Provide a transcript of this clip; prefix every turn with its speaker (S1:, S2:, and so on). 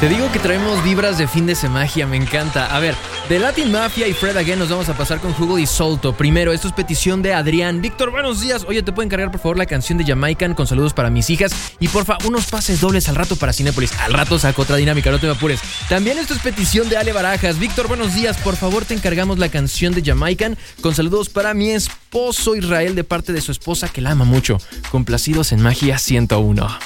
S1: Te digo que traemos vibras de fin de semagia, me encanta. A ver, de Latin Mafia y Fred Again nos vamos a pasar con Jugo y Solto. Primero, esto es petición de Adrián. Víctor, buenos días. Oye, ¿te pueden cargar por favor la canción de Jamaican con saludos para mis hijas? Y porfa, unos pases dobles al rato para Cinépolis. Al rato saco otra dinámica, no te me apures. También esto es petición de Ale Barajas. Víctor, buenos días. Por favor, te encargamos la canción de Jamaican con saludos para mi esposo Israel de parte de su esposa que la ama mucho. Complacidos en Magia 101.